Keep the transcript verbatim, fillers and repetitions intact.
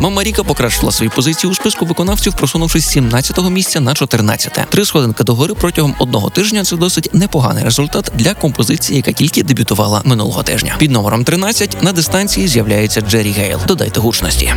Мама Ріка покращила свої позиції у списку виконавців, просунувшись з сімнадцятого місця на чотирнадцяте. Три сходинки догори протягом одного тижня – це досить непоганий результат для композиції, яка тільки дебютувала минулого тижня. Під номером тринадцять на дистанції з'являється Джері Гейл. Додайте гучності.